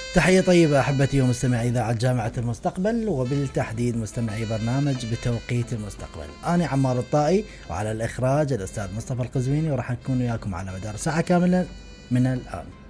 تحية طيبة أحبتي ومستمعي إذاعة جامعة المستقبل، وبالتحديد مستمعي برنامج بتوقيت المستقبل. أنا عمار الطائي، وعلى الإخراج الأستاذ مصطفى القزويني، وراح نكون وياكم على مدار ساعة كاملة من الآن.